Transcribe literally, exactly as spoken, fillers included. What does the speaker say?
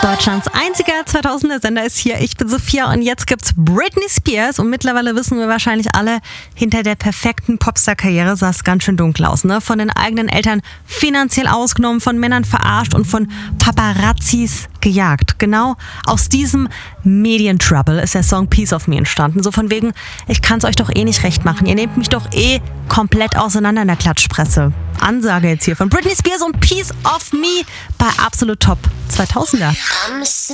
Deutschlands einziger zweitausender-Sender ist hier. Ich bin Sophia und jetzt gibt's Britney Spears. Und mittlerweile wissen wir wahrscheinlich alle, hinter der perfekten Popstar-Karriere sah es ganz schön dunkel aus. Ne? Von den eigenen Eltern finanziell ausgenommen, von Männern verarscht und von Paparazzis gejagt. Genau aus diesem Medientrouble ist der Song Piece of Me entstanden. So von wegen, ich kann's euch doch eh nicht recht machen. Ihr nehmt mich doch eh komplett auseinander in der Klatschpresse. Ansage jetzt hier von Britney Spears und Piece of Me bei Absolut Top zweitausender.